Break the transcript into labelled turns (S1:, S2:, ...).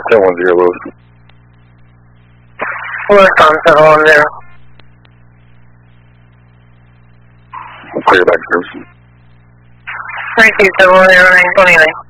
S1: 10 Lewis.
S2: Welcome, 710.
S1: Clear back, Bruce.
S2: 3270929.